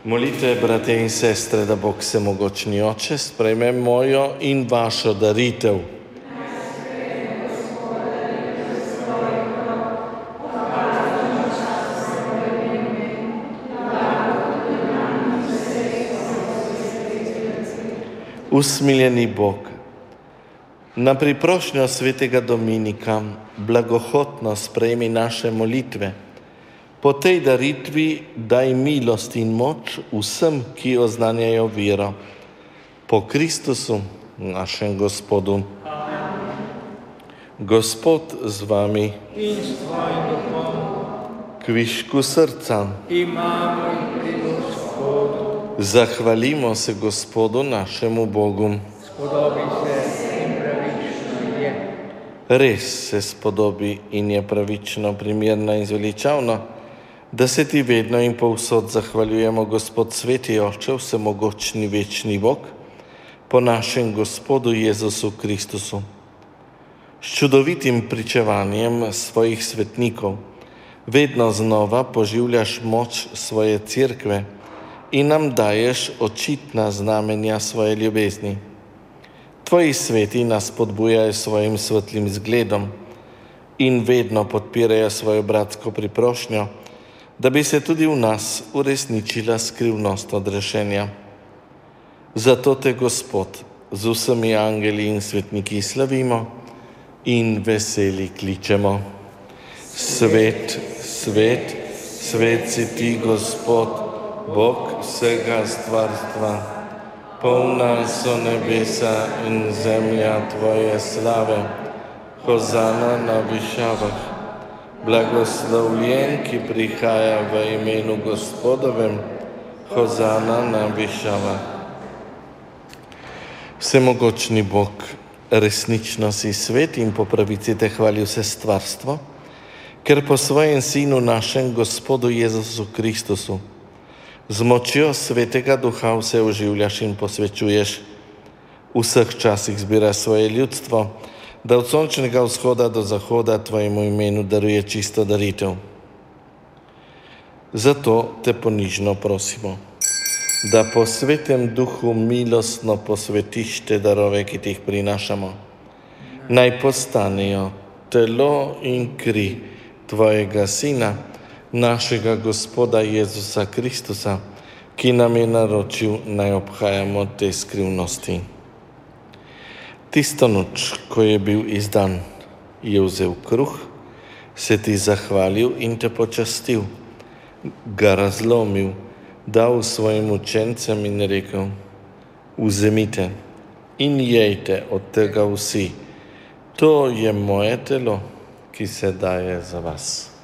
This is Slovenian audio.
Molite, brate in sestre, da Bog Vsemogočni Oče sprejme mojo in vašo daritev. Usmiljeni Bog, na priprošnjo svetega Dominika blagohotno sprejmi naše molitve. Po tej daritvi daj milost in moč vsem, ki oznanjajo vero. Po Kristusu, našem Gospodu. Amen. Gospod z vami. In s tvojim duhom. Kvišku srca. Imamo in pri Gospodu. Zahvalimo se Gospodu našemu Bogu. Spodobi se in pravično je. Res se spodobi in je pravično, primerno in zveličavno, da se ti vedno in povsod zahvaljujemo, Gospod sveti Oče, vsemogočni večni Bog, po našem Gospodu Jezusu Kristusu. S čudovitim pričevanjem svojih svetnikov vedno znova poživljaš moč svoje cerkve in nam daješ očitna znamenja svoje ljubezni. Tvoji sveti nas podbujajo svojim svetlim zgledom in vedno podpirajo svojo bratsko priprošnjo, da bi se tudi v nas uresničila skrivnost odrešenja. Zato te, Gospod, z vsemi angeli in svetniki slavimo in veseli kličemo. Svet, svet, svet si ti, Gospod, Bog vsega stvarstva. Polna so nebesa in zemlja tvoje slave. Hozana na višavah. Blagoslovljen, ki prihaja v imenu Gospodovem, hozana na višavah. Vsemogočni Bog, resnično si svet in po pravici te hvali vse stvarstvo, ker po svojem Sinu našem Gospodu Jezusu Kristusu z močjo Svetega Duha vse oživljaš in posvečuješ. V vseh časih zbira svoje ljudstvo, da od sončnega vzhoda do zahoda tvojemu imenu daruje čisto daritev. Zato te ponižno prosimo, da po Svetem Duhu milostno posvetiš te darove, ki ti jih prinašamo. Naj postanejo telo in kri tvojega Sina, našega Gospoda Jezusa Kristusa, ki nam je naročil, naj obhajamo te skrivnosti. Tisto noč, ko je bil izdan, je vzel kruh, se ti zahvalil in te počastil, ga razlomil, dal svojim učencem in rekel: vzemite in jejte od tega vsi, to je moje telo, ki se daje za vas.